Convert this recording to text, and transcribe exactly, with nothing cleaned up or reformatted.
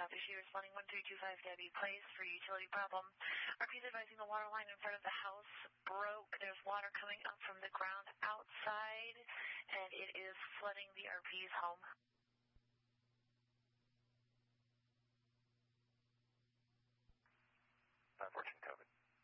Southeast responding one three two five Debbie Place for utility problem. R P's advising the water line in front of the house broke. There's water coming up from the ground outside, and it is flooding the R P's home.